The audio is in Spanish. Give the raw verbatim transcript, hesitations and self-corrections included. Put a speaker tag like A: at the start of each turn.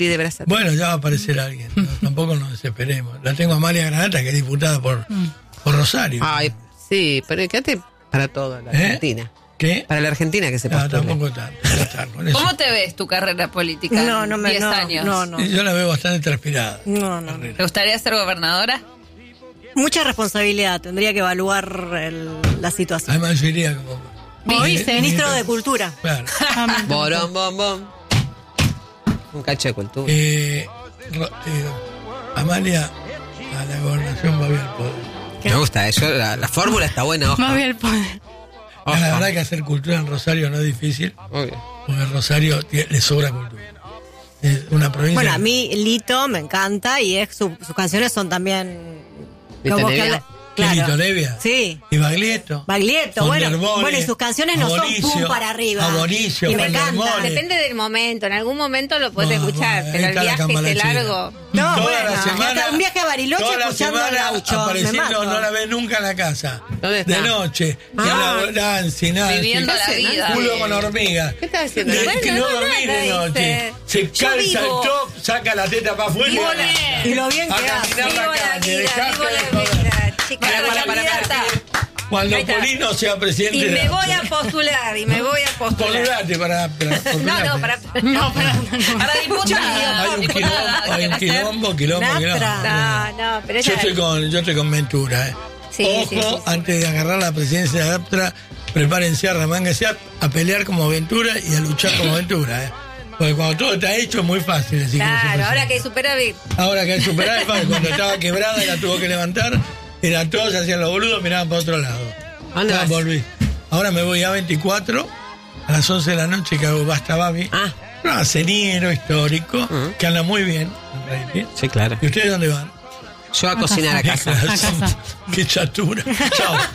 A: de Brazate.
B: Bueno, ya va a aparecer alguien. No, tampoco nos desesperemos. La tengo a Amalia Granata, que es diputada por, mm. por Rosario.
A: Ay, sí, pero quédate para todo, la
B: ¿Eh?
A: Argentina.
B: ¿Qué?
A: Para la Argentina que se
B: no,
A: postule.
B: tampoco tanto.
C: ¿Cómo te ves tu carrera política?
D: No, no me
C: diez
D: no,
C: años.
D: No, no.
B: Yo la veo bastante transpirada.
D: No, no.
C: ¿Te gustaría ser gobernadora?
D: Mucha responsabilidad, tendría que evaluar el, la situación.
B: Además yo iría como...
D: Como dice, ministro de Cultura.
B: Claro.
A: Borón, bom, bom. Un cacho de cultura.
B: Eh, ro, eh, Amalia, a la gobernación va bien el poder.
A: Me gusta eso, la, la fórmula está buena, ojo.
D: Va bien el poder.
B: La verdad que hacer cultura en Rosario no es difícil,
A: Obvio.
B: porque Rosario tiene, le sobra cultura. Es una provincia...
D: Bueno, a mí Lito me encanta y es su, sus canciones son también...
A: ¿Lito
D: como
A: Nevia?
D: que habla-
B: ¿Qué
D: claro.
B: Lito Nevia?
D: Sí.
B: Y Baglietto.
D: Baglietto, bueno,
B: Fonderbole,
D: bueno, y sus canciones no
B: Abonicio,
D: son pum para arriba.
B: Abonicio,
D: y me encanta.
B: Fonderbole.
E: Depende del momento, en algún momento lo puedes
B: No,
E: escuchar,
B: bueno,
E: pero
B: ahí
E: el
B: está la
E: viaje ese
B: Cambalachera.
E: largo.
D: No,
B: Toda
D: bueno,
B: la semana,
D: hasta un viaje a Bariloche
B: toda la
D: escuchando al
B: semana
D: gaucho, me
B: apareciendo,
D: mato.
B: no la ves nunca en la casa.
A: ¿Dónde está?
B: De noche.
D: Ah.
B: Y la Nancy, Nancy.
C: Viviendo la vida.
B: Culo con hormiga.
A: ¿Qué estás haciendo?
B: De-
E: Bueno,
B: que no
E: no,
B: dormir
E: nada,
B: de noche. Se
E: dice. Yo
B: calza el
E: vivo.
B: top, saca la teta para afuera.
C: Muy bien.
D: Y lo bien
B: A
D: que hace.
B: caminar
E: Vivo
B: la
E: la
B: calle,
E: vida,
B: dejate
E: vivo
B: de
E: la
B: joder.
E: vida, chica.
C: Para, para, para, para, para.
B: Cuando
E: Ahí está.
B: Polino sea presidente
E: Y
B: de
E: me
B: la-
E: voy a postular, y me voy a postular.
B: Postulate para, para
E: No,
B: postulate.
E: no, para...
D: No, para,
C: Para diputada.
B: Hay un quilombo,
C: diputada,
B: hay un
C: ¿querés ser?
B: quilombo, quilombo,
D: Natra.
B: quilombo.
E: No, no, pero
B: Yo
E: ella...
B: estoy con, yo estoy con Ventura, eh.
E: Sí,
B: Ojo,
E: sí, sí, sí.
B: antes de agarrar la presidencia de Aptra, prepárense a remángase a, a pelear como Ventura y a luchar como Ventura, eh. Porque cuando todo está hecho es muy fácil decir que no se
E: Claro,
B: puede
E: ahora
B: hacer.
E: que hay superávit.
B: Ahora que hay superar es fácil. Cuando estaba quebrada y la tuvo que levantar, eran todos, hacían los boludos, miraban para otro lado.
A: ¿Dónde
B: Ah,
A: vas?
B: volví. Ahora me voy a veinticuatro, a las once de la noche, que hago Basta Babi.
A: Ah,
B: Un ceniero histórico,
A: Ujú.
B: que anda muy bien en realidad.
A: sí, claro.
B: ¿Y ustedes dónde van?
A: Yo a cocinar a casa.
B: Qué chatura. Chao.